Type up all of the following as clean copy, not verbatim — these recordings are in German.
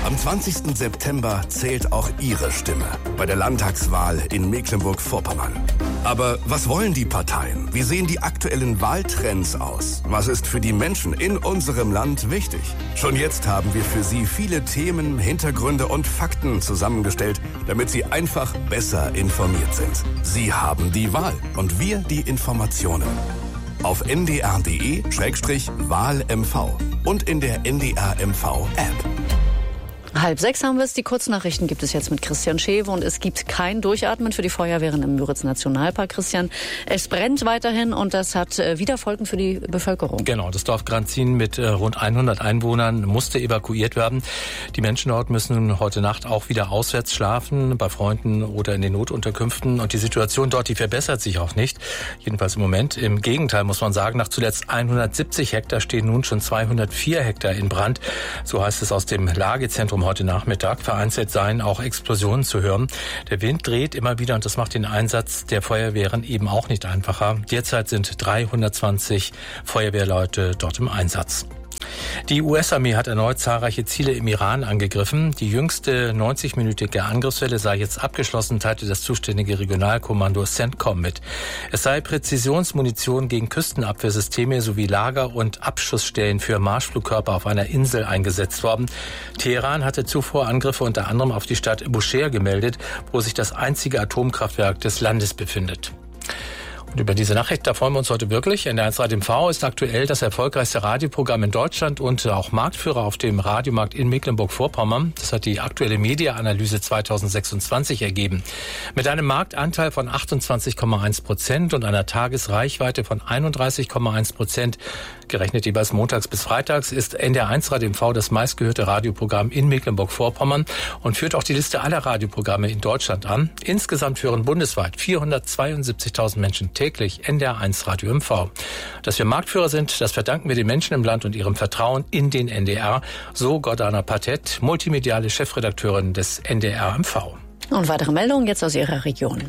Am 20. September zählt auch Ihre Stimme bei der Landtagswahl in Mecklenburg-Vorpommern. Aber was wollen die Parteien? Wie sehen die aktuellen Wahltrends aus? Was ist für die Menschen in unserem Land wichtig? Schon jetzt haben wir für Sie viele Themen, Hintergründe und Fakten zusammengestellt, damit Sie einfach besser informiert sind. Sie haben die Wahl und wir die Informationen. Auf ndr.de/WahlMV und in der NDR-MV-App. 5:30 haben wir es. Die Kurznachrichten gibt es jetzt mit Christian Schewe und es gibt kein Durchatmen für die Feuerwehren im Müritz-Nationalpark. Christian, es brennt weiterhin und das hat wieder Folgen für die Bevölkerung. Genau, das Dorf Granzin mit rund 100 Einwohnern musste evakuiert werden. Die Menschen dort müssen heute Nacht auch wieder auswärts schlafen, bei Freunden oder in den Notunterkünften. Und die Situation dort, die verbessert sich auch nicht. Jedenfalls im Moment. Im Gegenteil muss man sagen, nach zuletzt 170 Hektar stehen nun schon 204 Hektar in Brand. So heißt es aus dem Lagezentrum heute Nachmittag. Vereinzelt seien auch Explosionen zu hören. Der Wind dreht immer wieder und das macht den Einsatz der Feuerwehren eben auch nicht einfacher. Derzeit sind 320 Feuerwehrleute dort im Einsatz. Die US-Armee hat erneut zahlreiche Ziele im Iran angegriffen. Die jüngste 90-minütige Angriffswelle sei jetzt abgeschlossen, teilte das zuständige Regionalkommando CENTCOM mit. Es sei Präzisionsmunition gegen Küstenabwehrsysteme sowie Lager- und Abschussstellen für Marschflugkörper auf einer Insel eingesetzt worden. Teheran hatte zuvor Angriffe unter anderem auf die Stadt Bushehr gemeldet, wo sich das einzige Atomkraftwerk des Landes befindet. Und über diese Nachricht, da freuen wir uns heute wirklich. NDR1 Radio MV ist aktuell das erfolgreichste Radioprogramm in Deutschland und auch Marktführer auf dem Radiomarkt in Mecklenburg-Vorpommern. Das hat die aktuelle Media-Analyse 2026 ergeben. Mit einem Marktanteil von 28,1% und einer Tagesreichweite von 31,1%, gerechnet jeweils montags bis freitags, ist NDR1 Radio MV das meistgehörte Radioprogramm in Mecklenburg-Vorpommern und führt auch die Liste aller Radioprogramme in Deutschland an. Insgesamt hören bundesweit 472.000 Menschen täglich NDR1 Radio MV. Dass wir Marktführer sind, das verdanken wir den Menschen im Land und ihrem Vertrauen in den NDR, so Gordana Patet, multimediale Chefredakteurin des NDR MV. Und weitere Meldungen jetzt aus Ihrer Region.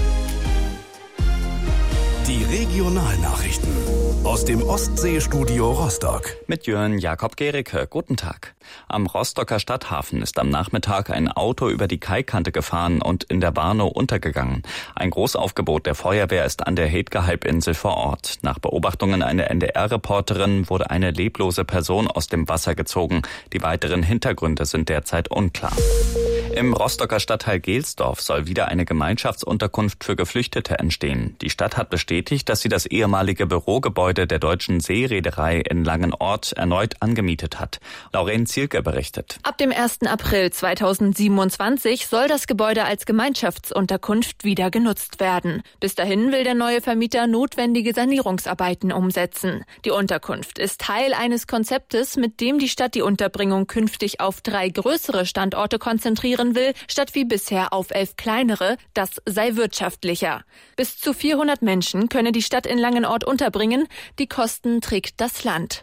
Die Regionalnachrichten aus dem Ostseestudio Rostock. Mit Jörn Jakob Gericke. Guten Tag. Am Rostocker Stadthafen ist am Nachmittag ein Auto über die Kaikante gefahren und in der Warnow untergegangen. Ein Großaufgebot der Feuerwehr ist an der Hetke-Halbinsel vor Ort. Nach Beobachtungen einer NDR-Reporterin wurde eine leblose Person aus dem Wasser gezogen. Die weiteren Hintergründe sind derzeit unklar. Im Rostocker Stadtteil Gelsdorf soll wieder eine Gemeinschaftsunterkunft für Geflüchtete entstehen. Die Stadt hat bestätigt, dass sie das ehemalige Bürogebäude der Deutschen Seereederei in Langenort erneut angemietet hat. Lauren Zielke berichtet. Ab dem 1. April 2027 soll das Gebäude als Gemeinschaftsunterkunft wieder genutzt werden. Bis dahin will der neue Vermieter notwendige Sanierungsarbeiten umsetzen. Die Unterkunft ist Teil eines Konzeptes, mit dem die Stadt die Unterbringung künftig auf 3 größere Standorte konzentrieren will, statt wie bisher auf 11 kleinere. Das sei wirtschaftlicher. Bis zu 400 Menschen könne die Stadt in Langenort unterbringen. Die Kosten trägt das Land.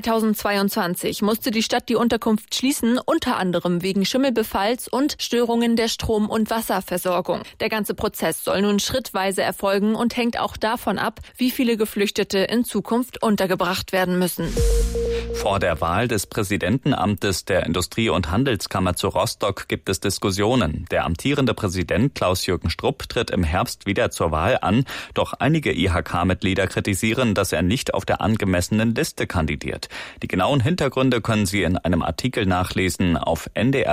2022 musste die Stadt die Unterkunft schließen, unter anderem wegen Schimmelbefalls und Störungen der Strom- und Wasserversorgung. Der ganze Prozess soll nun schrittweise erfolgen und hängt auch davon ab, wie viele Geflüchtete in Zukunft untergebracht werden müssen. Vor der Wahl des Präsidentenamtes der Industrie- und Handelskammer zu Rostock gibt es Diskussionen. Der amtierende Präsident Klaus-Jürgen Strupp tritt im Herbst wieder zur Wahl an. Doch einige IHK-Mitglieder kritisieren, dass er nicht auf der angemessenen Liste kandidiert. Die genauen Hintergründe können Sie in einem Artikel nachlesen auf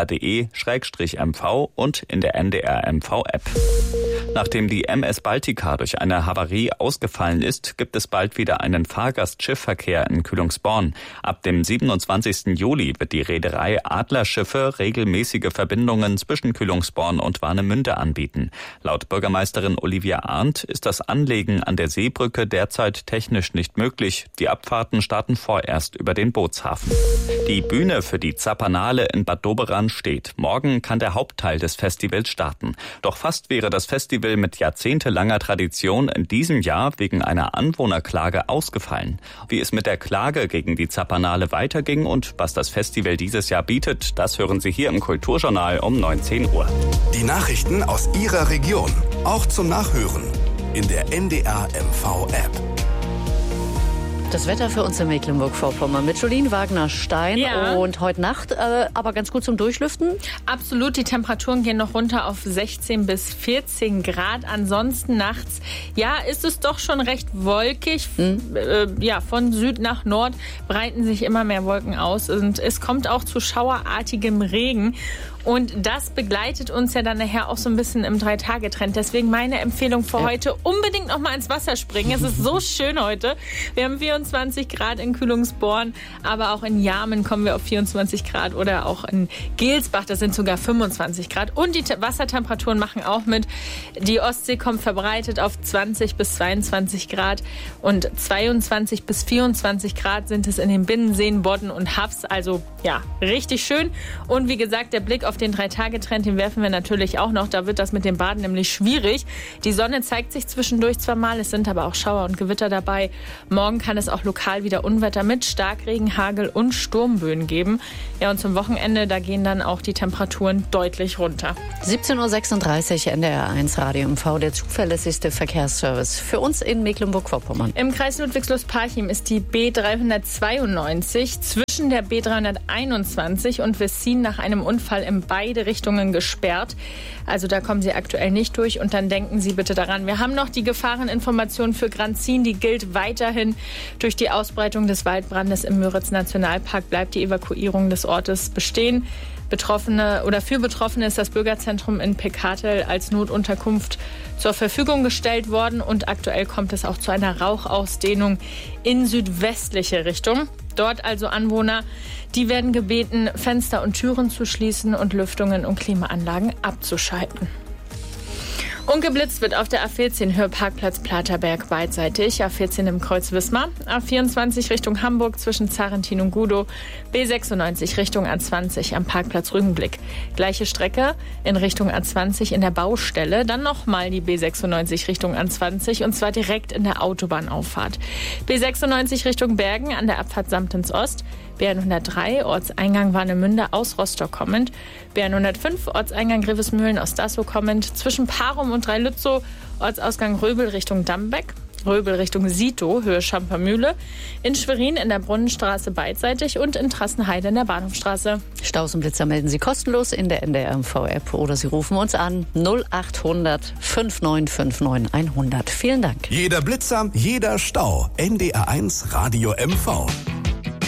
ndr.de/mv und in der NDR-MV-App. Nachdem die MS Baltica durch eine Havarie ausgefallen ist, gibt es bald wieder einen Fahrgastschiffverkehr in Kühlungsborn. Ab dem 27. Juli wird die Reederei Adlerschiffe regelmäßige Verbindungen zwischen Kühlungsborn und Warnemünde anbieten. Laut Bürgermeisterin Olivia Arndt ist das Anlegen an der Seebrücke derzeit technisch nicht möglich. Die Abfahrten starten vorerst über den Bootshafen. Die Bühne für die Zapanale in Bad Doberan steht. Morgen kann der Hauptteil des Festivals starten. Doch fast wäre das Festival mit jahrzehntelanger Tradition in diesem Jahr wegen einer Anwohnerklage ausgefallen. Wie es mit der Klage gegen die Zapanale weiterging und was das Festival dieses Jahr bietet, das hören Sie hier im Kulturjournal um 19 Uhr. Die Nachrichten aus Ihrer Region, auch zum Nachhören in der NDR MV App. Das Wetter für uns in Mecklenburg-Vorpommern mit Jolien Wagner-Stein. Ja. Und heute Nacht aber ganz gut zum Durchlüften. Absolut, die Temperaturen gehen noch runter auf 16 bis 14 Grad. Ansonsten nachts, ja, ist es doch schon recht wolkig. Von Süd nach Nord breiten sich immer mehr Wolken aus und es kommt auch zu schauerartigem Regen. Und das begleitet uns ja dann nachher auch so ein bisschen im 3-Tage-Trend. Deswegen meine Empfehlung für heute, unbedingt noch mal ins Wasser springen. Es ist so schön heute. Wir haben 24 Grad in Kühlungsborn, aber auch in Jarmen kommen wir auf 24 Grad oder auch in Gelsbach, das sind sogar 25 Grad. Und die Wassertemperaturen machen auch mit. Die Ostsee kommt verbreitet auf 20 bis 22 Grad und 22 bis 24 Grad sind es in den Binnenseen Bodden und Hafs. Also ja, richtig schön. Und wie gesagt, der Blick auf den 3-Tage-Trend, den werfen wir natürlich auch noch. Da wird das mit dem Baden nämlich schwierig. Die Sonne zeigt sich zwischendurch zwar mal, es sind aber auch Schauer und Gewitter dabei. Morgen kann es auch lokal wieder Unwetter mit Starkregen, Hagel und Sturmböen geben. Ja, und zum Wochenende, da gehen dann auch die Temperaturen deutlich runter. 17.36 Uhr NDR1 Radio MV, der zuverlässigste Verkehrsservice für uns in Mecklenburg-Vorpommern. Im Kreis Ludwigslust-Parchim ist die B392 zwischen der B321 und Wessin nach einem Unfall in beide Richtungen gesperrt. Also da kommen Sie aktuell nicht durch und dann denken Sie bitte daran. Wir haben noch die Gefahreninformation für Granzin, die gilt weiterhin. Durch die Ausbreitung des Waldbrandes im Müritz-Nationalpark bleibt die Evakuierung des Ortes bestehen. Für Betroffene ist das Bürgerzentrum in Pekatel als Notunterkunft zur Verfügung gestellt worden und aktuell kommt es auch zu einer Rauchausdehnung in südwestliche Richtung. Dort also Anwohner, die werden gebeten, Fenster und Türen zu schließen und Lüftungen und Klimaanlagen abzuschalten. Und geblitzt wird auf der A14 Hörparkplatz Platerberg beidseitig, A14 im Kreuz Wismar, A24 Richtung Hamburg zwischen Zarentin und Gudow, B96 Richtung A20 am Parkplatz Rügenblick. Gleiche Strecke in Richtung A20 in der Baustelle, dann nochmal die B96 Richtung A20 und zwar direkt in der Autobahnauffahrt. B96 Richtung Bergen an der Abfahrt Samtens Ost, B103 Ortseingang Warnemünde aus Rostock kommend, B105 Ortseingang Grevesmühlen aus Dassow kommend, zwischen Parum und Dreilützow Ortsausgang Röbel Richtung Dambeck, Röbel Richtung Sito, Höhe Schampermühle, in Schwerin in der Brunnenstraße beidseitig und in Trassenheide in der Bahnhofstraße. Staus und Blitzer melden Sie kostenlos in der NDR MV-App oder Sie rufen uns an 0800 5959 100. Vielen Dank. Jeder Blitzer, jeder Stau. NDR1 Radio MV.